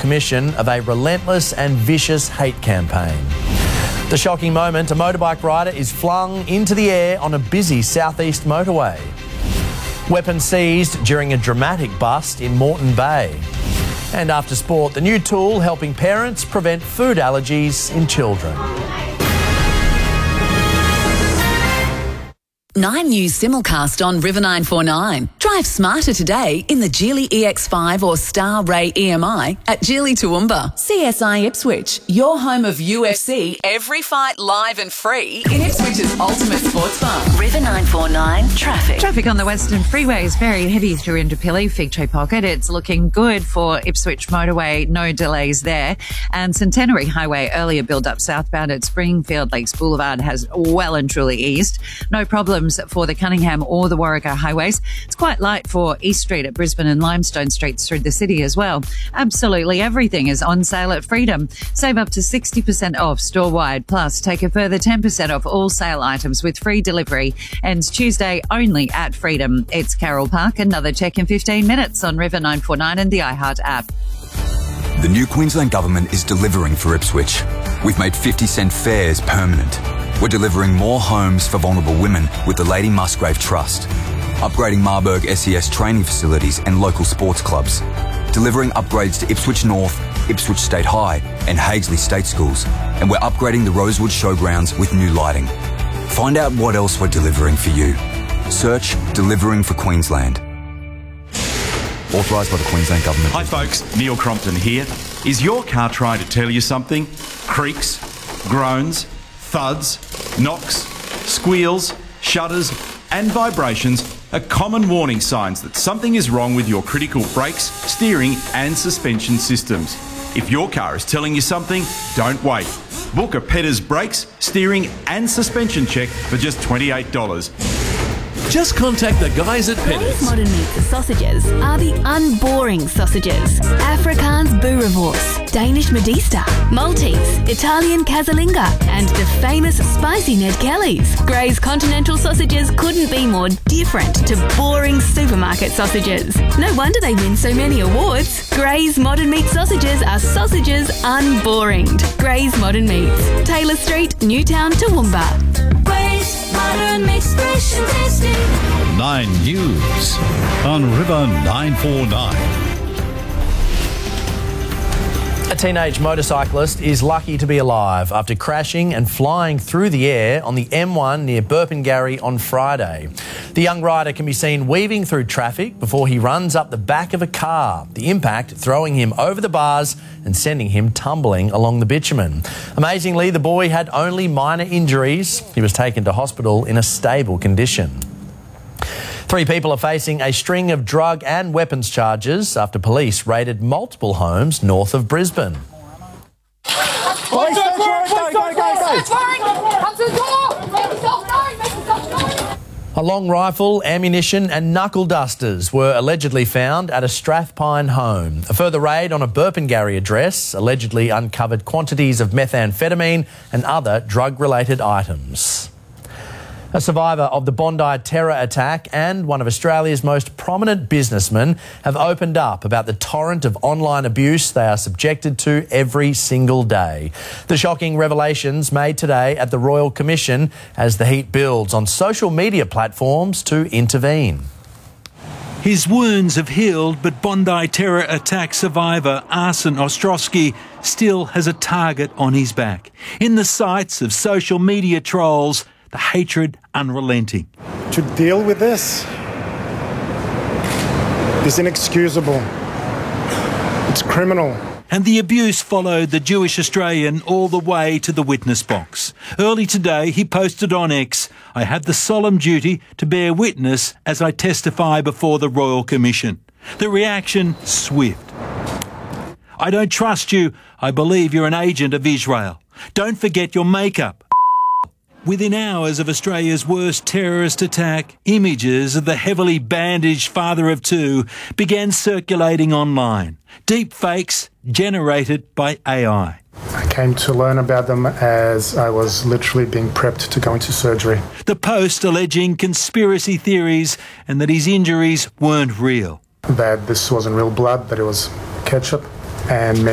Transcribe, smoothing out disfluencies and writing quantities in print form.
Commission of a relentless and vicious hate campaign. The shocking moment, a motorbike rider is flung into the air on a busy southeast motorway. Weapon seized during a dramatic bust in Moreton Bay. And after sport, the new tool helping parents prevent food allergies in children. 9 News simulcast on River 949. Drive smarter today in the Geely EX5 or Star Ray EMI at Geely Toowoomba. CSI Ipswich, your home of UFC, every fight live and free in Ipswich's ultimate sports bar. River 949 traffic. Traffic on the Western Freeway is very heavy through into Pili, Fig Tree Pocket. It's looking good for Ipswich Motorway, no delays there. And Centenary Highway, earlier build-up southbound at Springfield Lakes Boulevard has well and truly eased. No problems for the Cunningham or the Warwick highways. It's quite light for East Street at Brisbane and Limestone Streets through the city as well. Absolutely everything is on sale at Freedom. Save up to 60% off store-wide, plus take a further 10% off all sale items with free delivery. Ends Tuesday only at Freedom. It's Carroll Park. Another check in 15 minutes on River 949 and the iHeart app. The new Queensland Government is delivering for Ipswich. We've made 50-cent fares permanent. We're delivering more homes for vulnerable women with the Lady Musgrave Trust, upgrading Marburg SES training facilities and local sports clubs, delivering upgrades to Ipswich North, Ipswich State High and Hagesley State Schools, and we're upgrading the Rosewood Showgrounds with new lighting. Find out what else we're delivering for you. Search Delivering for Queensland. Authorised by the Queensland Government. Hi folks, Neil Crompton here. Is your car trying to tell you something? Creaks, groans, thuds, knocks, squeals, shudders and vibrations are common warning signs that something is wrong with your critical brakes, steering and suspension systems. If your car is telling you something, don't wait. Book a Petters brakes, steering and suspension check for just $28. Just contact the guys at Petters. Grays Modern Meats sausages are the unboring sausages. Afrikaans boerewors, Danish Modista, Maltese, Italian casalinga, and the famous spicy Ned Kelly's. Grays Continental sausages couldn't be more different to boring supermarket sausages. No wonder they win so many awards. Grays Modern Meat sausages are sausages unboringed. Grays Modern Meats, Taylor Street, Newtown, Toowoomba. Grays Modern Meats, fresh and tasty. 9 News on River 949. A teenage motorcyclist is lucky to be alive after crashing and flying through the air on the M1 near Burpengary on Friday. The young rider can be seen weaving through traffic before he runs up the back of a car, the impact throwing him over the bars and sending him tumbling along the bitumen. Amazingly, the boy had only minor injuries. He was taken to hospital in a stable condition. 3 people are facing a string of drug and weapons charges after police raided multiple homes north of Brisbane. A long rifle, ammunition and knuckle dusters were allegedly found at a Strathpine home. A further raid on a Burpengary address allegedly uncovered quantities of methamphetamine and other drug-related items. A survivor of the Bondi terror attack and one of Australia's most prominent businessmen have opened up about the torrent of online abuse they are subjected to every single day. The shocking revelations made today at the Royal Commission as the heat builds on social media platforms to intervene. His wounds have healed, but Bondi terror attack survivor Arsen Ostrowski still has a target on his back. In the sights of social media trolls, the hatred unrelenting. To deal with this is inexcusable. It's criminal. And the abuse followed the Jewish Australian all the way to the witness box. Early today, he posted on X, "I have the solemn duty to bear witness as I testify before the Royal Commission." The reaction, swift. "I don't trust you. I believe you're an agent of Israel. Don't forget your makeup." Within hours of Australia's worst terrorist attack, images of the heavily bandaged father of 2 began circulating online. Deep fakes generated by AI. I came to learn about them as I was literally being prepped to go into surgery. The post alleging conspiracy theories and that his injuries weren't real. That this wasn't real blood, that it was ketchup and